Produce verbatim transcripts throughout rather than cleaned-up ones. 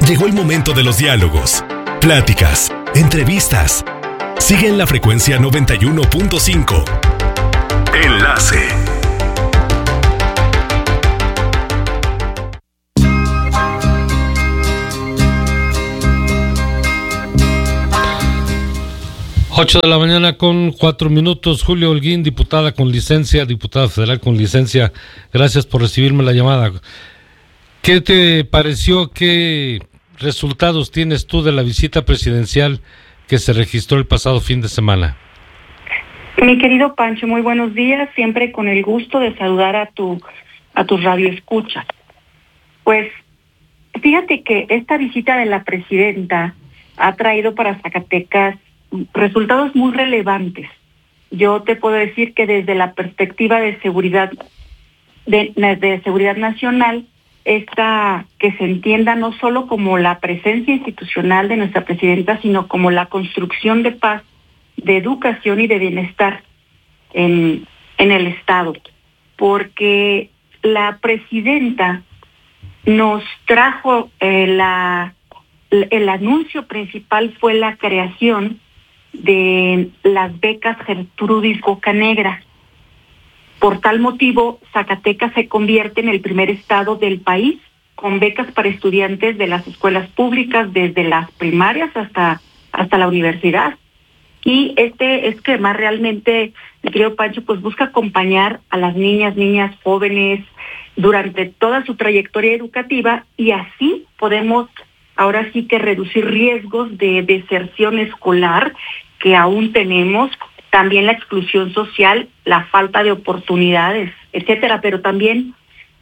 Llegó el momento de los diálogos, pláticas, entrevistas. Sigue en la frecuencia noventa y uno punto cinco. Enlace. Ocho de la mañana con cuatro minutos. Julia Holguín, diputada con licencia, diputada federal con licencia. Gracias por recibirme la llamada. ¿Qué te pareció? ¿Qué resultados tienes tú de la visita presidencial que se registró el pasado fin de semana? Mi querido Pancho, muy buenos días. Siempre con el gusto de saludar a tu a tus radioescuchas. Pues fíjate que esta visita de la presidenta ha traído para Zacatecas resultados muy relevantes. Yo te puedo decir que desde la perspectiva de seguridad de, de seguridad nacional, esta que se entienda no solo como la presencia institucional de nuestra presidenta, sino como la construcción de paz, de educación y de bienestar en, en el Estado. Porque la presidenta nos trajo eh, la el anuncio principal fue la creación de las becas Gertrudis Bocanegra. Por tal motivo, Zacatecas se convierte en el primer estado del país con becas para estudiantes de las escuelas públicas desde las primarias hasta, hasta la universidad. Y este esquema realmente, mi querido Pancho, pues busca acompañar a las niñas, niñas jóvenes durante toda su trayectoria educativa y así podemos ahora sí que reducir riesgos de deserción escolar que aún tenemos, también la exclusión social, la falta de oportunidades, etcétera, pero también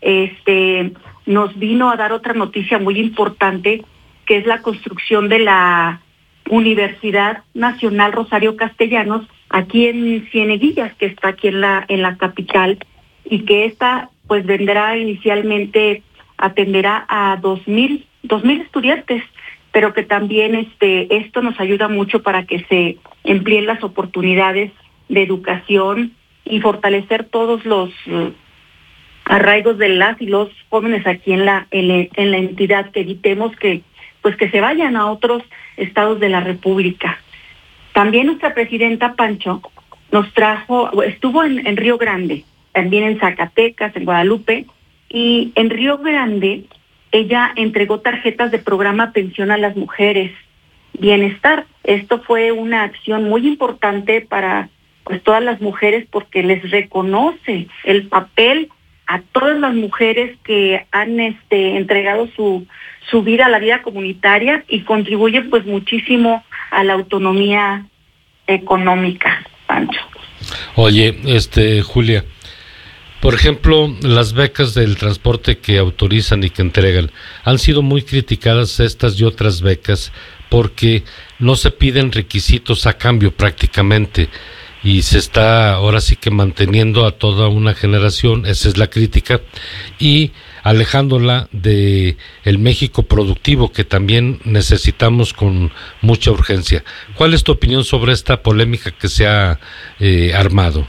este nos vino a dar otra noticia muy importante, que es la construcción de la Universidad Nacional Rosario Castellanos aquí en Cieneguillas, que está aquí en la en la capital, y que esta pues vendrá inicialmente, atenderá a dos mil dos mil estudiantes, pero que también este esto nos ayuda mucho para que se empleen las oportunidades de educación y fortalecer todos los uh, arraigos de las y los jóvenes aquí en la, en la en la entidad, que evitemos que pues que se vayan a otros estados de la República. También nuestra presidenta Pancho nos trajo, estuvo en, en Río Grande, también en Zacatecas, en Guadalupe, y en Río Grande ella entregó tarjetas de programa Pensión a las Mujeres Bienestar. Esto fue una acción muy importante para pues todas las mujeres, porque les reconoce el papel a todas las mujeres que han este entregado su su vida a la vida comunitaria y contribuyen pues muchísimo a la autonomía económica, Pancho. Oye, este Julia, por ejemplo, las becas del transporte que autorizan y que entregan han sido muy criticadas, estas y otras becas, porque no se piden requisitos a cambio prácticamente, y se está ahora sí que manteniendo a toda una generación, esa es la crítica, y alejándola de el México productivo que también necesitamos con mucha urgencia. ¿Cuál es tu opinión sobre esta polémica que se ha eh, armado?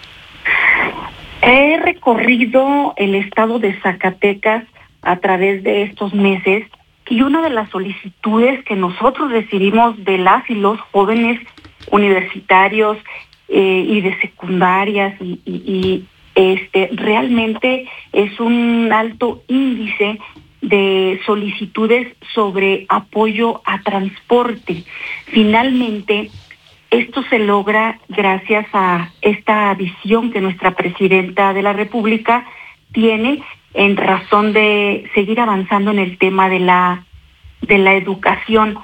He recorrido el estado de Zacatecas a través de estos meses, y una de las solicitudes que nosotros recibimos de las y los jóvenes universitarios eh, y de secundarias y, y, y este realmente es un alto índice de solicitudes sobre apoyo a transporte. Finalmente, esto se logra gracias a esta visión que nuestra presidenta de la República tiene en razón de seguir avanzando en el tema de la de la educación.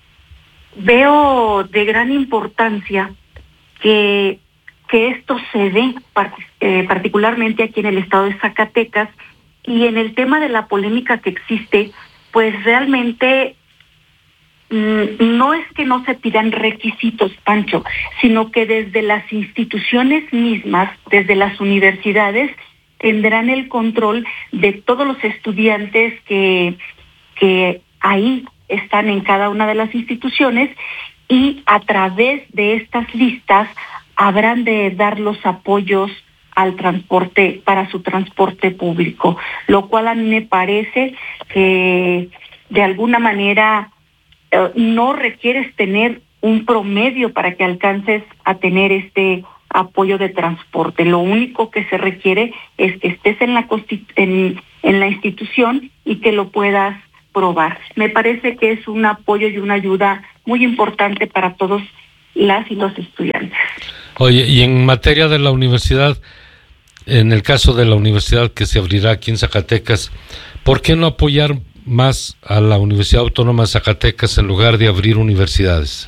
Veo de gran importancia que que esto se dé eh, particularmente aquí en el estado de Zacatecas, y en el tema de la polémica que existe, pues realmente no es que no se pidan requisitos, Pancho, sino que desde las instituciones mismas, desde las universidades, tendrán el control de todos los estudiantes que, que ahí están en cada una de las instituciones, y a través de estas listas habrán de dar los apoyos al transporte, para su transporte público, lo cual a mí me parece que de alguna manera eh, no requieres tener un promedio para que alcances a tener este apoyo de transporte. Lo único que se requiere es que estés en la en, en la institución y que lo puedas probar. Me parece que es un apoyo y una ayuda muy importante para todos las y los estudiantes. Oye, y en materia de la universidad, en el caso de la universidad que se abrirá aquí en Zacatecas, ¿por qué no apoyar más a la Universidad Autónoma de Zacatecas en lugar de abrir universidades?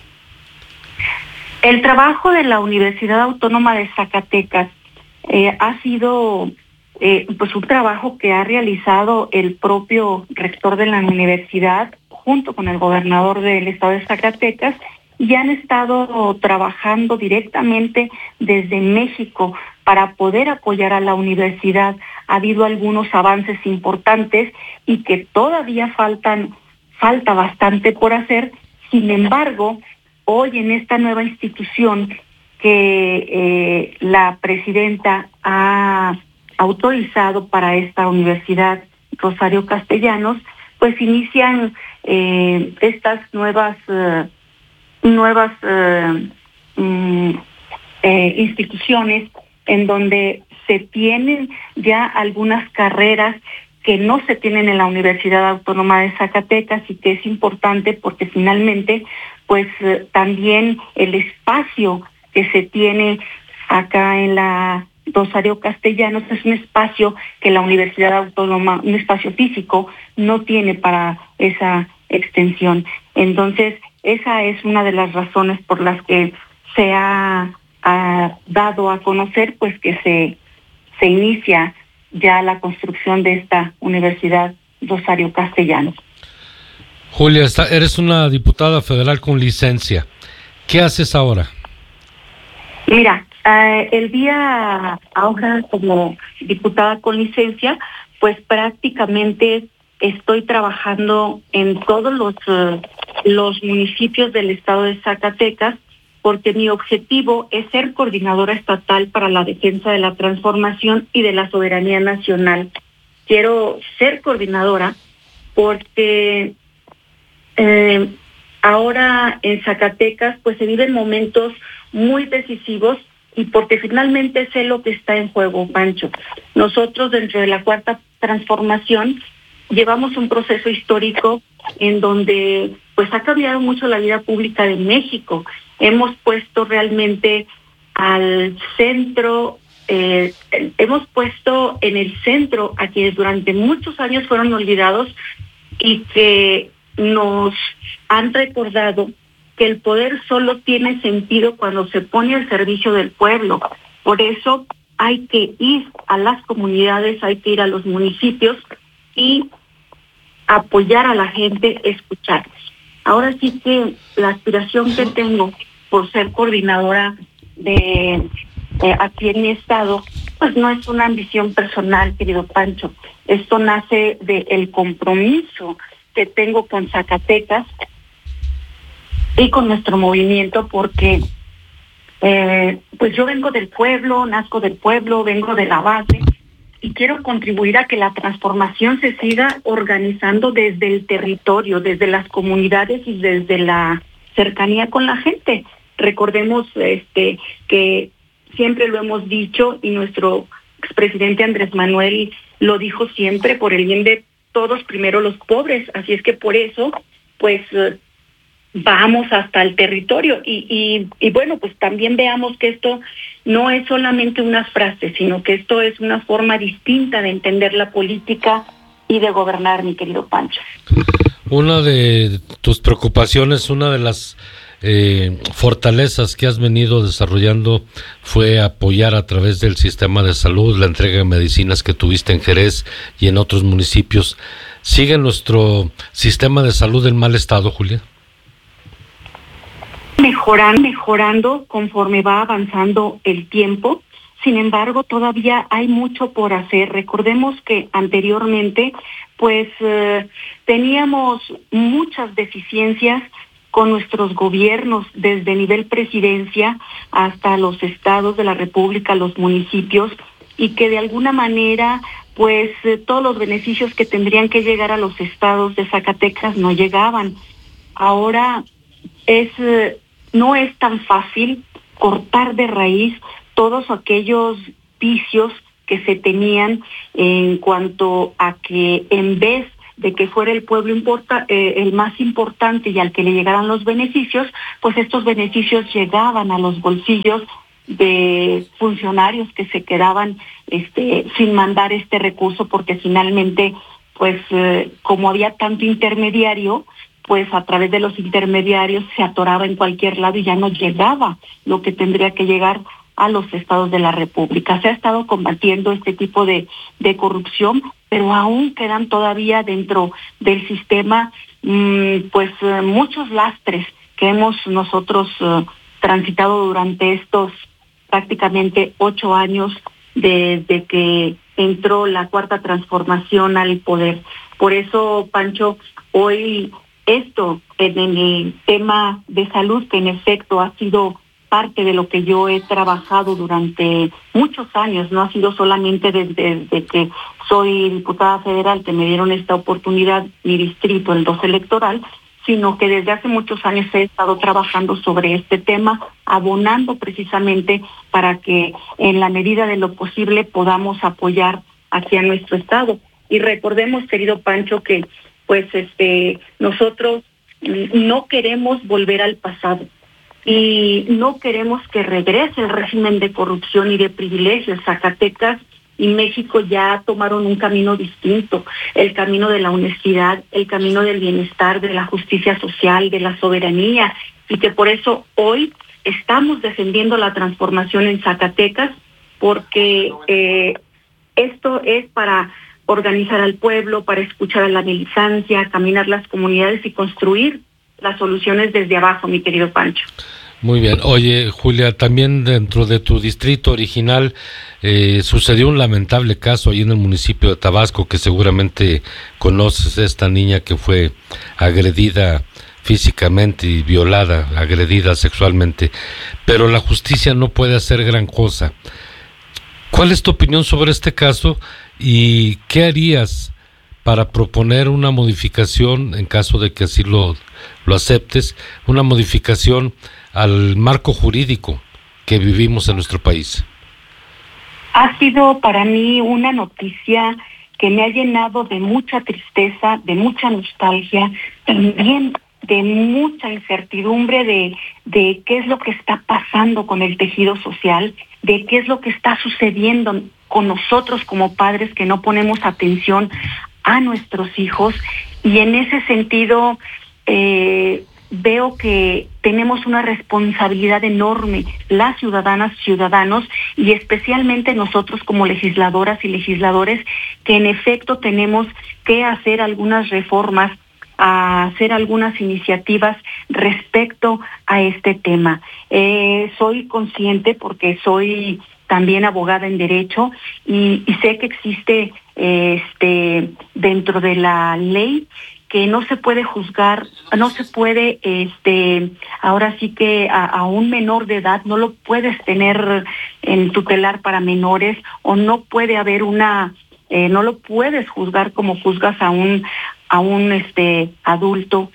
El trabajo de la Universidad Autónoma de Zacatecas eh, ha sido eh, pues un trabajo que ha realizado el propio rector de la universidad junto con el gobernador del estado de Zacatecas, y han estado trabajando directamente desde México para poder apoyar a la universidad. Ha habido algunos avances importantes y que todavía faltan, falta bastante por hacer. Sin embargo, hoy en esta nueva institución que eh, la presidenta ha autorizado para esta universidad, Rosario Castellanos, pues inician eh, estas nuevas eh, nuevas eh, mm, eh, instituciones en donde se tienen ya algunas carreras que no se tienen en la Universidad Autónoma de Zacatecas, y que es importante porque finalmente pues eh, también el espacio que se tiene acá en la Rosario Castellanos es un espacio que la Universidad Autónoma, un espacio físico, no tiene para esa extensión. Entonces, esa es una de las razones por las que se ha, ha dado a conocer pues que se, se inicia ya la construcción de esta Universidad Rosario Castellanos. Julia, eres una diputada federal con licencia. ¿Qué haces ahora? Mira, eh, el día ahora como diputada con licencia, pues prácticamente estoy trabajando en todos los, uh, los municipios del estado de Zacatecas, porque mi objetivo es ser coordinadora estatal para la defensa de la transformación y de la soberanía nacional. Quiero ser coordinadora porque eh, ahora en Zacatecas pues se viven momentos muy decisivos, y porque finalmente sé lo que está en juego, Pancho. Nosotros dentro de la Cuarta Transformación llevamos un proceso histórico en donde pues ha cambiado mucho la vida pública de México. Hemos puesto realmente al centro, eh, hemos puesto en el centro a quienes durante muchos años fueron olvidados y que nos han recordado que el poder solo tiene sentido cuando se pone al servicio del pueblo. Por eso hay que ir a las comunidades, hay que ir a los municipios y apoyar a la gente, escucharlos. Ahora sí que la aspiración que tengo por ser coordinadora de eh, aquí en mi estado, pues no es una ambición personal, querido Pancho. Esto nace del compromiso que tengo con Zacatecas y con nuestro movimiento, porque eh, pues yo vengo del pueblo, nazco del pueblo, vengo de la base, y quiero contribuir a que la transformación se siga organizando desde el territorio, desde las comunidades y desde la cercanía con la gente. Recordemos este que siempre lo hemos dicho, y nuestro expresidente Andrés Manuel lo dijo siempre: por el bien de todos, primero los pobres. Así es que por eso, pues, vamos hasta el territorio. Y, y, y bueno, pues también veamos que esto no es solamente una frase, sino que esto es una forma distinta de entender la política y de gobernar, mi querido Pancho. Una de tus preocupaciones, una de las eh, fortalezas que has venido desarrollando fue apoyar a través del sistema de salud la entrega de medicinas que tuviste en Jerez y en otros municipios. ¿Sigue nuestro sistema de salud en mal estado, Julia? Mejorando, mejorando conforme va avanzando el tiempo. Sin embargo, todavía hay mucho por hacer. Recordemos que anteriormente, pues, eh, teníamos muchas deficiencias con nuestros gobiernos, desde nivel presidencia hasta los estados de la República, los municipios, y que de alguna manera pues eh, todos los beneficios que tendrían que llegar a los estados de Zacatecas no llegaban. Ahora es eh, no es tan fácil cortar de raíz todos aquellos vicios que se tenían en cuanto a que en vez de que fuera el pueblo importa, eh, el más importante y al que le llegaran los beneficios, pues estos beneficios llegaban a los bolsillos de funcionarios que se quedaban este, sin mandar este recurso, porque finalmente, pues eh, como había tanto intermediario, pues a través de los intermediarios se atoraba en cualquier lado y ya no llegaba lo que tendría que llegar a los estados de la República. Se ha estado combatiendo este tipo de, de corrupción, pero aún quedan todavía dentro del sistema mmm, pues eh, muchos lastres que hemos nosotros eh, transitado durante estos prácticamente ocho años desde que entró la Cuarta Transformación al poder. Por eso, Pancho, hoy esto en el tema de salud, que en efecto ha sido parte de lo que yo he trabajado durante muchos años, no ha sido solamente desde, desde que soy diputada federal que me dieron esta oportunidad, mi distrito, el dos electoral, sino que desde hace muchos años he estado trabajando sobre este tema, abonando precisamente para que en la medida de lo posible podamos apoyar aquí a nuestro estado. Y recordemos, querido Pancho, que pues este nosotros no queremos volver al pasado y no queremos que regrese el régimen de corrupción y de privilegios. Zacatecas y México ya tomaron un camino distinto, el camino de la honestidad, el camino del bienestar, de la justicia social, de la soberanía, y que por eso hoy estamos defendiendo la transformación en Zacatecas, porque eh, esto es para organizar al pueblo, para escuchar a la militancia, caminar las comunidades y construir las soluciones desde abajo, mi querido Pancho. Muy bien. Oye, Julia, también dentro de tu distrito original eh, sucedió un lamentable caso ahí en el municipio de Tabasco, que seguramente conoces, esta niña que fue agredida físicamente y violada, agredida sexualmente, pero la justicia no puede hacer gran cosa. ¿Cuál es tu opinión sobre este caso y qué harías para proponer una modificación, en caso de que así lo, lo aceptes, una modificación al marco jurídico que vivimos en nuestro país? Ha sido para mí una noticia que me ha llenado de mucha tristeza, de mucha nostalgia, también de mucha incertidumbre de, de qué es lo que está pasando con el tejido social, de qué es lo que está sucediendo con nosotros como padres que no ponemos atención a nuestros hijos. Y en ese sentido eh, veo que tenemos una responsabilidad enorme, las ciudadanas, ciudadanos, y especialmente nosotros como legisladoras y legisladores, que en efecto tenemos que hacer algunas reformas, a hacer algunas iniciativas respecto a este tema. Eh, soy consciente, porque soy también abogada en derecho, y, y sé que existe eh, este dentro de la ley que no se puede juzgar, no se puede, este, ahora sí que a, a un menor de edad no lo puedes tener en tutelar para menores, o no puede haber una, eh, no lo puedes juzgar como juzgas a un a un este adulto.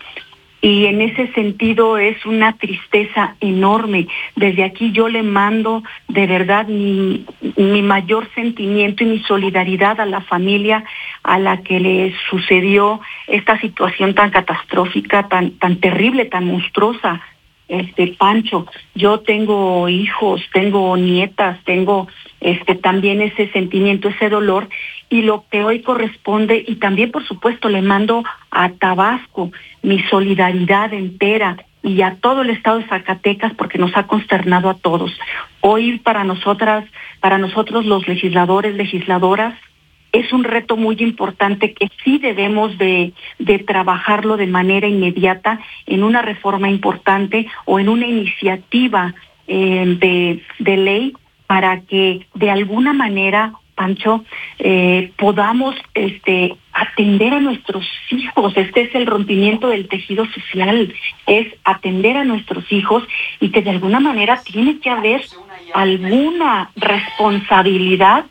Y en ese sentido es una tristeza enorme. Desde aquí yo le mando de verdad mi, mi mayor sentimiento y mi solidaridad a la familia a la que le sucedió esta situación tan catastrófica, tan, tan terrible, tan monstruosa. Este Pancho, yo tengo hijos, tengo nietas, tengo este también ese sentimiento, ese dolor, y lo que hoy corresponde, y también por supuesto le mando a Tabasco mi solidaridad entera y a todo el estado de Zacatecas, porque nos ha consternado a todos. Hoy para nosotras, para nosotros los legisladores, legisladoras, es un reto muy importante que sí debemos de, de trabajarlo de manera inmediata en una reforma importante o en una iniciativa eh, de, de ley, para que de alguna manera, Pancho, eh, podamos este, atender a nuestros hijos. Este es el rompimiento del tejido social, es atender a nuestros hijos, y que de alguna manera tiene que haber alguna responsabilidad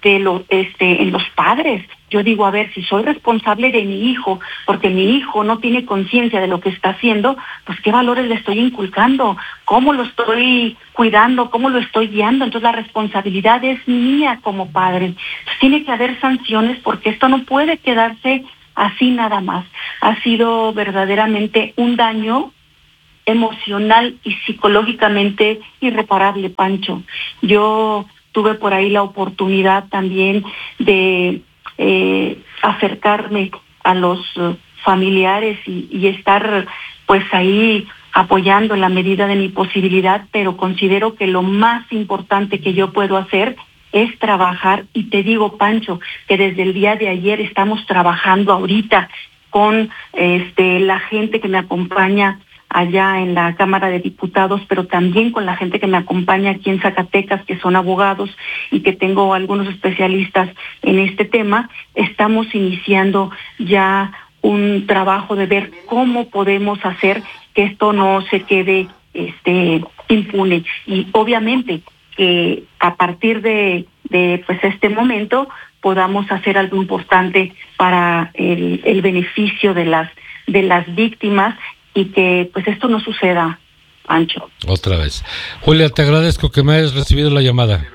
de lo, este, en los padres. Yo digo, a ver, si soy responsable de mi hijo, porque mi hijo no tiene conciencia de lo que está haciendo, pues qué valores le estoy inculcando, cómo lo estoy cuidando, cómo lo estoy guiando. Entonces la responsabilidad es mía como padre. Entonces, tiene que haber sanciones porque esto no puede quedarse así nada más. Ha sido verdaderamente un daño emocional y psicológicamente irreparable, Pancho. Yo tuve por ahí la oportunidad también de eh, acercarme a los uh, familiares y, y estar pues ahí apoyando en la medida de mi posibilidad, pero considero que lo más importante que yo puedo hacer es trabajar, y te digo, Pancho, que desde el día de ayer estamos trabajando ahorita con este la gente que me acompaña allá en la Cámara de Diputados, pero también con la gente que me acompaña aquí en Zacatecas, que son abogados y que tengo algunos especialistas en este tema. Estamos iniciando ya un trabajo de ver cómo podemos hacer que esto no se quede este impune. Y obviamente que a partir de, de pues este momento podamos hacer algo importante para el, el beneficio de las de las víctimas y que pues esto no suceda, Pancho. Otra vez. Julia, te agradezco que me hayas recibido la llamada.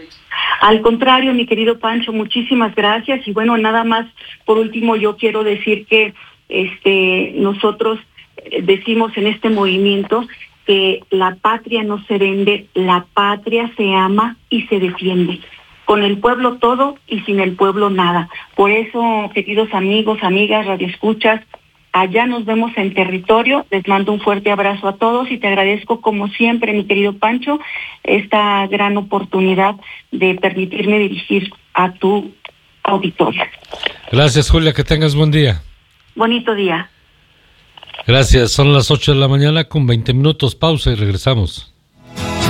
Al contrario, mi querido Pancho, muchísimas gracias. Y bueno, nada más, por último, yo quiero decir que este nosotros decimos en este movimiento que la patria no se vende, la patria se ama y se defiende. Con el pueblo todo y sin el pueblo nada. Por eso, queridos amigos, amigas, radioescuchas, allá nos vemos en territorio. Les mando un fuerte abrazo a todos y te agradezco como siempre, mi querido Pancho, esta gran oportunidad de permitirme dirigir a tu auditorio. Gracias, Julia, que tengas buen día. Bonito día. Gracias, son las ocho de la mañana con veinte minutos, pausa y regresamos.